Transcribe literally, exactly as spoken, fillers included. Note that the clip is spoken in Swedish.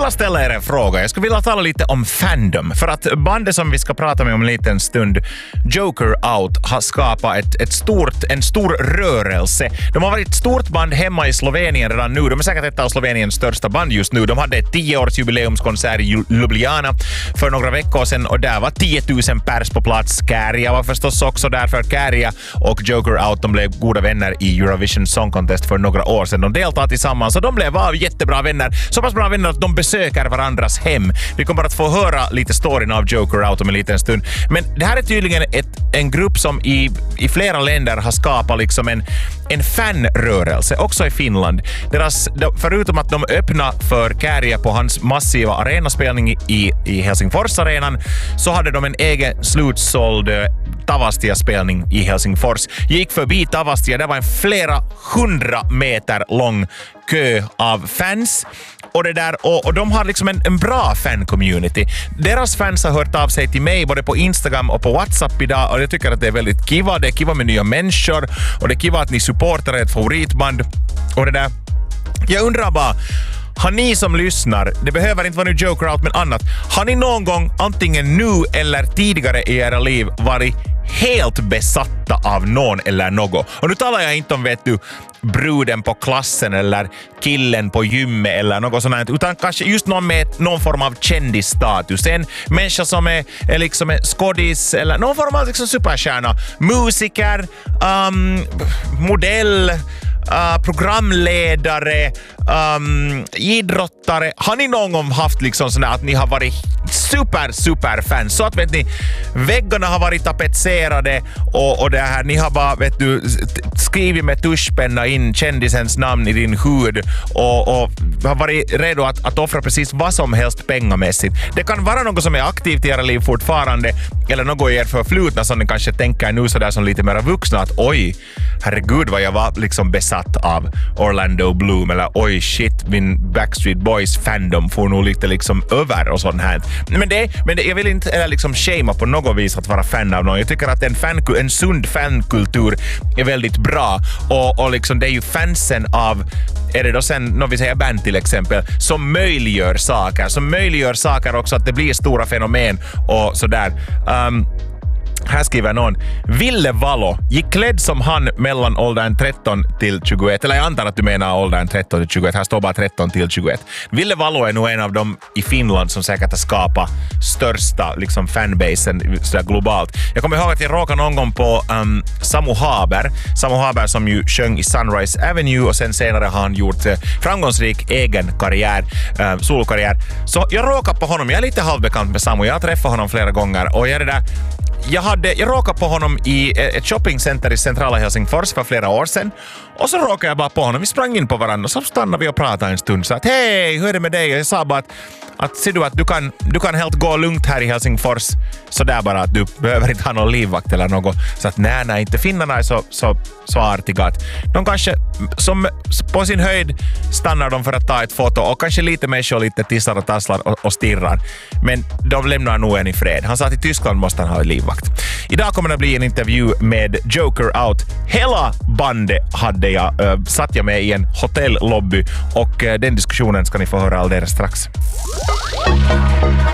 vilja ställa er en fråga. Jag skulle vilja tala lite om fandom. För att bandet som vi ska prata med om en liten stund, Joker Out, har skapat ett, ett stort, en stor rörelse. De har varit ett stort band hemma i Slovenien redan nu. De är säkert ett av Sloveniens största band just nu. De hade ett tioårsjubileumskonsert i Ljubljana för några veckor sedan och där var tio tusen pers på plats. Käärijä var förstås också där, för Käärijä och Joker Out, de blev goda vänner i Eurovision Song Contest för några år sedan. De deltog tillsammans så de blev var jättebra vänner. Så pass bra vänner att de besöker varandras hem. Vi kommer att få höra lite storyn av Joker Out om en liten stund. Men det här är tydligen ett, en grupp som i, i flera länder har skapat liksom en, en fanrörelse, också i Finland. Deras, förutom att de öppna för Käärijä på hans massiva arenaspelning i, i Helsingfors-arenan, så hade de en egen slutsåld Tavastia-spelning i Helsingfors. Jag gick förbi Tavastia, det var en flera hundra meter lång kö av fans. Och, det där, och, och de har liksom en, en bra fan-community. Deras fans har hört av sig till mig både på Instagram och på WhatsApp idag, och jag tycker att det är väldigt kiva. Det är kiva med nya människor och det är kiva att ni supportar ett favoritband. Och det där. Jag undrar bara, har ni som lyssnar, det behöver inte vara nu Joker Out men annat, har ni någon gång antingen nu eller tidigare i era liv varit helt besatta av någon eller något? Och nu talar jag inte om, vet du, bruden på klassen eller killen på gymmet eller något sånt, utan kanske just någon med någon form av kändisstatus. En människa som är, är liksom en skådis eller någon form av liksom superstjärna. Musiker, um, modell, Uh, programledare, um, idrottare. Har ni någon gång haft liksom sådär att ni har varit super, super fans? Så att, vet ni, väggarna har varit tapetserade och, och det här, ni har bara, vet du, skrivit med tuschpenna in kändisens namn i din hud och, och har varit redo att, att offra precis vad som helst pengamässigt. Det kan vara något som är aktivt i era liv fortfarande eller något i er förflutna som ni kanske tänker nu sådär som lite mer vuxna att oj, herregud vad jag var liksom besatt av Orlando Bloom, eller oj shit, min Backstreet Boys fandom får nog lite liksom över och sånt här. Men, det, men det, jag vill inte eller liksom shama på något vis att vara fan av någon. Jag tycker att en, fan, en sund fankultur är väldigt bra och, och liksom det är ju fansen av, är det då sen, när vi säger band till exempel, som möjliggör saker, som möjliggör saker också att det blir stora fenomen och sådär. Um, Här skriver någon: Ville Valo gick klädd som han mellan åldern tretton till tjugoett. Eller jag antar att du menar åldern tretton till tjugoett. Här står bara tretton till tjugoett. Ville Valo är nog en av dem i Finland som säkert har skapat största liksom fanbasen sådär globalt. Jag kommer ihåg att jag råkade någon gång på um, Samu Haber. Samu Haber som ju sjöng i Sunrise Avenue och sen senare har han gjort eh, framgångsrik egen karriär, eh, solokarriär. Så jag råkade på honom. Jag är lite halvbekant med Samu. Jag har träffat honom flera gånger och jag är det där. Jag, hade, jag råkade på honom i ett shoppingcenter i centrala Helsingfors för flera år sedan. Och så råkade jag bara på honom. Vi sprang in på varandra och så stannade vi och pratade en stund. Så att hej, hur är det med dig? Och jag sa bara att, att ser du att du kan, du kan helt gå lugnt här i Helsingfors. Så där bara att du behöver inte ha någon livvakt eller något. Så att nej, nej, inte finnarna är så, så, så artiga. Att de kanske som på sin höjd stannar de för att ta ett foto och kanske lite människor lite tissar och tasslar och, och stirrar. Men de lämnar nog en i fred. Han sa att i Tyskland måste han ha en livvakt. Idag kommer det bli en intervju med Joker Out. Hela bandet hade jag, äh, satt jag med i en hotellobby och äh, den diskussionen ska ni få höra alldeles strax.